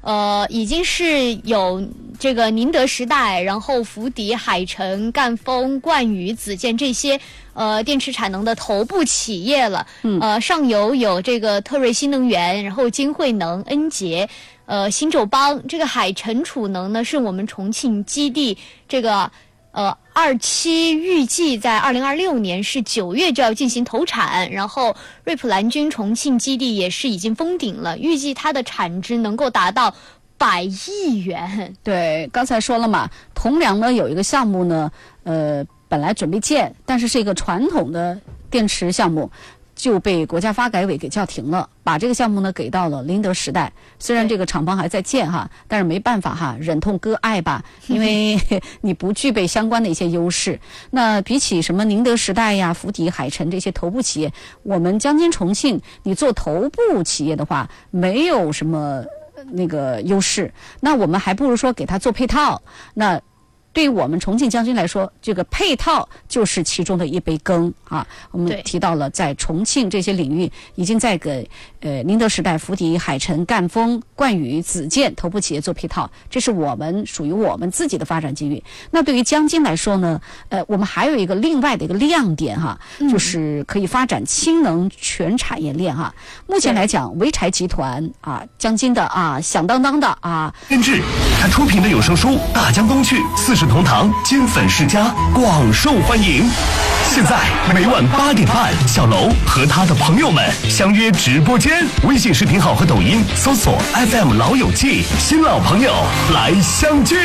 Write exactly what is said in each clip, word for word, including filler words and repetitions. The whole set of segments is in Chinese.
呃，已经是有这个宁德时代，然后福迪、海辰、赣锋、冠宇、子健这些呃电池产能的头部企业了。嗯，呃，上游有这个特瑞新能源，然后金汇能、恩捷。呃，新宙邦，这个海辰储能呢，是我们重庆基地这个呃二期预计在二零二六年是九月就要进行投产，然后瑞普蓝军重庆基地也是已经封顶了，预计它的产值能够达到百亿元。 对，刚才说了嘛，铜梁呢有一个项目呢，呃，本来准备建，但是是一个传统的电池项目。就被国家发改委给叫停了，把这个项目呢给到了宁德时代。虽然这个厂房还在建哈，但是没办法哈，忍痛割爱吧，因为你不具备相关的一些优势。那比起什么宁德时代呀、福迪、海辰这些头部企业，我们江津重庆，你做头部企业的话，没有什么那个优势。那我们还不如说给它做配套。那对于我们重庆江津来说，这个配套就是其中的一杯羹啊。我们提到了在重庆这些领域，已经在给呃宁德时代、福迪、海辰、赣锋、冠宇、子健头部企业做配套，这是我们属于我们自己的发展机遇。那对于江津来说呢，呃，我们还有一个另外的一个亮点哈，就是可以发展氢能全产业链哈。目前来讲，潍柴集团啊，江津的啊，响当当的啊， 监制他出品的有声书《大江东去》四十同堂金粉世家广受欢迎。现在每晚八点半，小楼和他的朋友们相约直播间，微信视频号和抖音搜索 F M 老友记，新老朋友来相聚。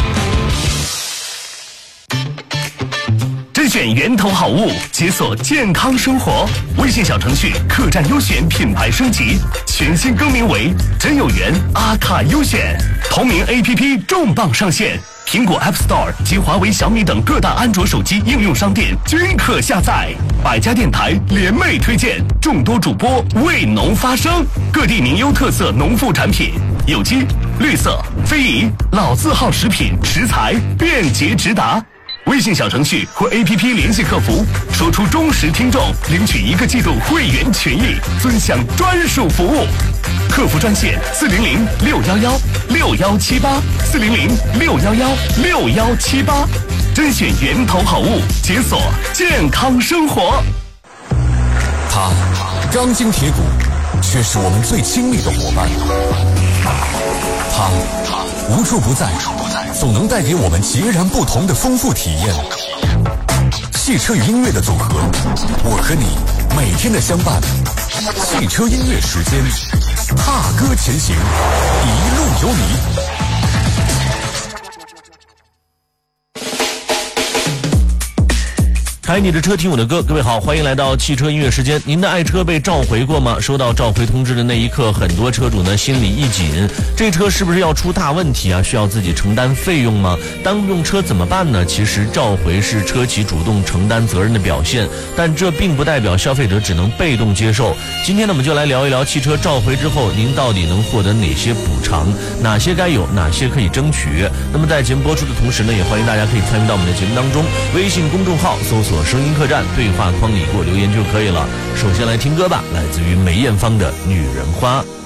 甄选源头好物，解锁健康生活。微信小程序客栈优选品牌升级，全新更名为真有缘阿卡优选。同名 A P P 重磅上线，苹果 App Store 及华为、小米等各大安卓手机应用商店均可下载。百家电台联袂推荐，众多主播为农发声，各地名优特色农副产品，有机、绿色、非遗、老字号食品、食材便捷直达。微信小程序或 A P P 联系客服，说出忠实听众，领取一个季度会员权益，尊享专属服务。客服专线四零零六幺幺六幺七八四零零六幺幺六幺七八，甄选源头好物，解锁健康生活。 他钢筋铁骨，却是我们最亲密的伙伴。他无处不在，总能带给我们截然不同的丰富体验。汽车与音乐的组合，我和你每天的相伴。汽车音乐时间，踏歌前行，一路有你。 开你的车，听我的歌。各位好，欢迎来到汽车音乐时间。您的爱车被召回过吗？收到召回通知的那一刻，很多车主呢心里一紧，这车是不是要出大问题啊？需要自己承担费用吗？当用车怎么办呢？其实召回是车企主动承担责任的表现，但这并不代表消费者只能被动接受。今天呢，我们就来聊一聊汽车召回之后，您到底能获得哪些补偿，哪些该有，哪些可以争取。那么在节目播出的同时呢，也欢迎大家可以参与到我们的节目当中，微信公众号搜索声音客栈，对话框里给我留言就可以了。首先来听歌吧，来自于梅艳芳的《女人花》。